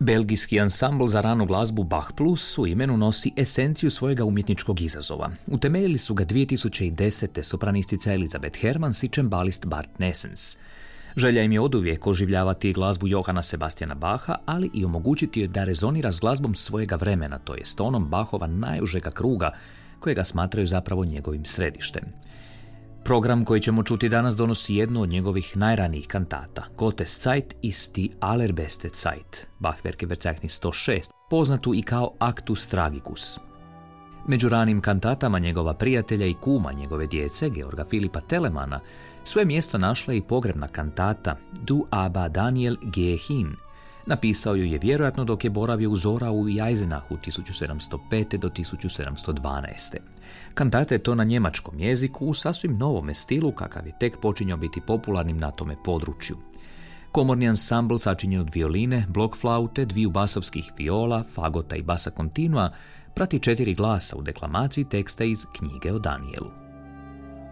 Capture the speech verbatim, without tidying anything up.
Belgijski ansambl za ranu glazbu Bach Plus u imenu nosi esenciju svojega umjetničkog izazova. Utemeljili su ga dvije tisuće desete sopranistica Elizabeth Hermans i čembalist Bart Nessens. Želja im je oduvijek oživljavati glazbu Johana Sebastiana Bacha, ali i omogućiti joj da rezonira s glazbom svojega vremena, to je tonom Bachova najužega kruga, kojega smatraju zapravo njegovim središtem. Program koji ćemo čuti danas donosi jednu od njegovih najranijih kantata, Gottes Zeit ist die allerbeste Zeit, Bachwerke Verzeichnis sto šest, poznatu i kao Actus Tragicus. Među ranim kantatama njegova prijatelja i kuma njegove djece, Georga Filipa Telemana, svoje mjesto našla i pogrebna kantata Du aber Daniel geh hin. Napisao ju je vjerojatno dok je boravio u Zorau i Eisenachu tisuću sedamsto pete do tisuću sedamsto dvanaeste. Kantata je to na njemačkom jeziku u sasvim novome stilu kakav je tek počinjao biti popularnim na tome području. Komorni ansambl sačinjen od violine, blokflaute, dviju basovskih viola, fagota i basa kontinua prati četiri glasa u deklamaciji teksta iz knjige o Danielu.